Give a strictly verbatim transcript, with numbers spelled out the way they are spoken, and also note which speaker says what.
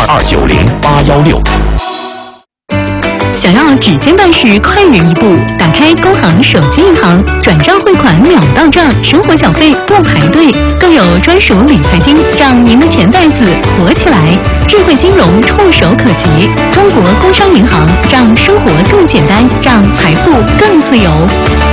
Speaker 1: 二九零八幺六。
Speaker 2: 想要指尖办事快人一步，打开工行手机银行，转账汇款秒到账，生活缴费不排队，更有专属理财金，让您的钱袋子活起来。智慧金融触手可及，中国工商银行让生活更简单，让财富更自由。